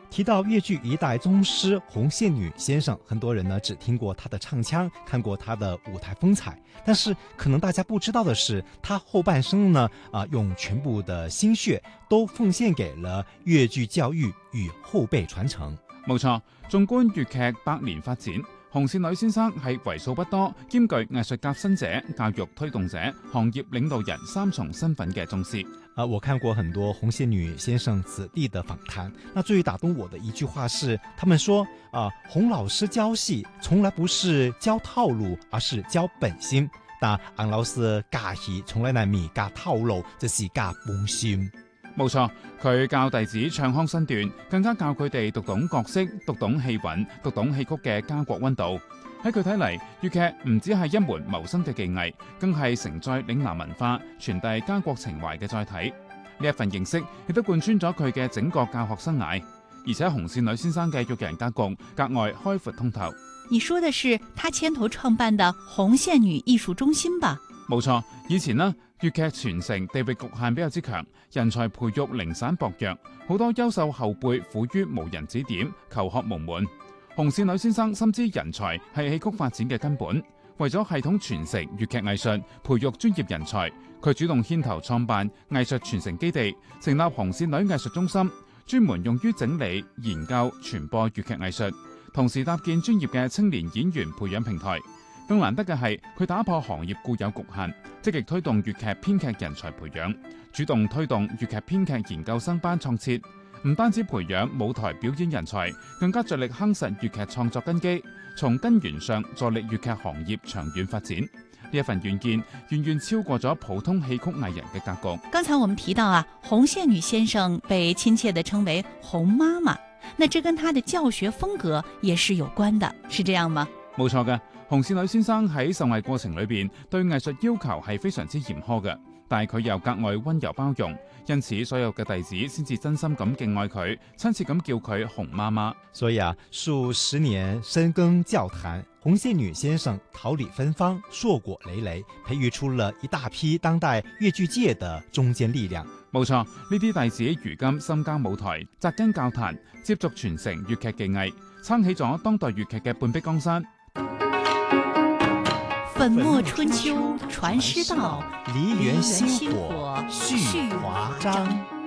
提到粤剧一代宗师红线女先生，很多人呢只听过她的唱腔，看过她的舞台风采，但是可能大家不知道的是，她后半生呢用全部的心血都奉獻給了粵劇教育與後輩傳承。 冇錯，縱觀粵劇百年發展，紅線女先生係為數不多兼具藝術革新者、教育推動者、行業領導人三重身份嘅宗師。 我看過很多紅線女先生子弟的訪談，那最打動我的一句話是，他們說洪老師教戲從來不是教套路，而是教本心。但洪老師教戲從來唔係教套路，就是教本心。 冇錯，佢教弟子唱腔身段，更加教佢哋讀懂角色、讀懂氣韻、讀懂戲曲嘅家國溫度。喺佢睇嚟，粵劇唔只係一門謀生嘅技藝，更係承載嶺南文化、傳遞家國情懷嘅載體。呢一份認識亦都貫穿咗佢嘅整個教學生涯。而且紅線女先生嘅育人格局格外開闊通透。 你說的是他牽頭創辦的紅線女藝術中心吧？ 冇錯，以前呢，粵劇傳承地域局限比較之強，人才培育零散薄弱，好多優秀後輩苦於無人指點，求學無門。紅線女先生深知人才係戲曲發展嘅根本，為咗系統傳承粵劇藝術，培育專業人才，佢主動牽頭創辦藝術傳承基地，成立紅線女藝術中心，專門用於整理、研究、傳播粵劇藝術，同時搭建專業嘅青年演員培養平台。更難得嘅係，佢打破行業固有局限，積極推動粵劇編劇人才培養，主動推動粵劇編劇研究生班創設，唔單止培養舞台表演人才，更加着力夯實粵劇創作根基，從根源上助力粵劇行業長遠發展。呢一份遠見遠遠超過咗普通戲曲藝人嘅格局。 剛才我們提到紅線女先生被親切地稱為紅媽媽，那這跟她的教學風格也是有關的，是這樣嗎？ 冇錯嘅，紅線女先生喺受藝過程裏邊對藝術要求係非常之嚴苛嘅，但係佢又格外溫柔包容，因此所有嘅弟子先至真心咁敬愛佢，親切咁叫佢紅媽媽。 所以數十年深耕教壇，紅線女先生桃李芬芳，碩果累累，培育出了一大批當代粵劇界的中堅力量。 冇錯，呢啲弟子如今深耕舞台，扎根教壇，接續傳承粵劇技藝，撐起咗當代粵劇嘅半壁江山。 粉墨春秋傳師道， 梨園薪火續華章。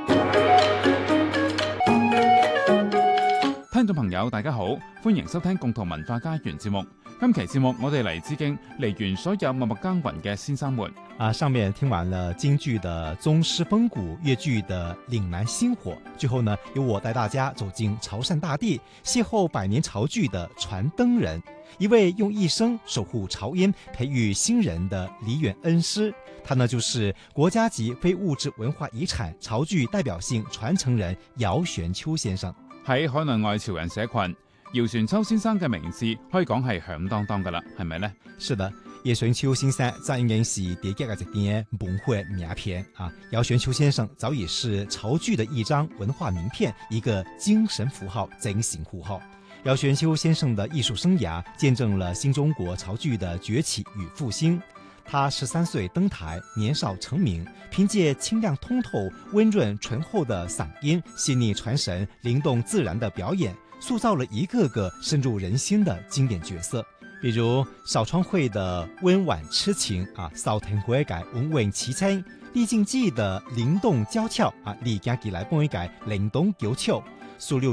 聽眾朋友大家好，歡迎收聽共同文化家園節目。今期節目我哋嚟致敬梨園所有默默耕耘嘅先生們。 上面聽完了京劇的宗師風骨，粵劇的嶺南薪火，最後呢，由我帶大家走進潮汕大地，邂逅百年潮劇的傳燈人，一位用一生守護潮音、培育新人的梨園恩師。他呢就是國家級非物質文化遺產潮劇代表性傳承人姚玄秋先生。 喺海內外潮人社群，姚玄秋先生嘅名字可以講係響當當噶啦，係咪呢？ 是的，姚玄秋先生在應該是第一個一點文化名片啊。姚玄秋先生早已是潮劇的一張文化名片，一個精神符號、精神符號。姚玄秋先生的藝術生涯見證了新中國潮劇的崛起與復興。他13歲登台，年少成名，憑借清亮通透、溫潤醇厚的嗓音、細膩傳神、靈動自然的表演，塑造了一個個深入人心的經典角色。比如邵昌惠的溫婉痴情邵騰會嘅溫婉淒清，李靜記的靈動嬌俏李家吉來幫一改靈動嬌俏，蘇六